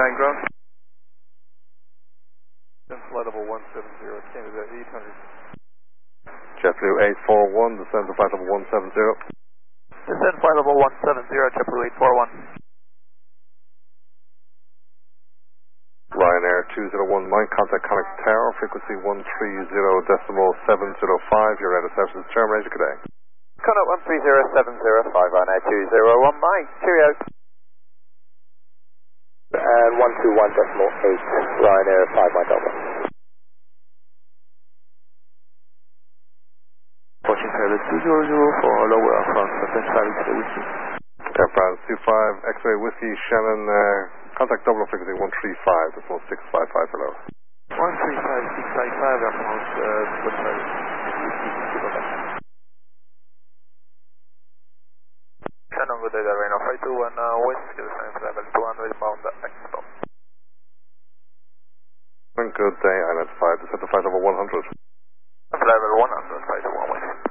29 ground. Flight level 170, Canada 800. JetBlue 841, descend to flight level 170. Descend flight level 170, JetBlue 841. Ryanair 201, mind contact Connect Tower, frequency 130.705, you're out of service, terminated, good day. Contact 130.705, Ryanair 201, Mike, cheerio. And 121.8, Ryanair 5 Mike Delta. Approaching Paris 200 for lower from Central X-ray Whiskey. Air France 25, X-ray Whiskey, Shannon, contact double frequency 135, decimal 655 below. 135, 655, Air France 25. Shannon, good day, Reno 521 West, descend level 200, bound X-stop. Good day, Island 5, descend to flight level 100. Level 100, 521 West.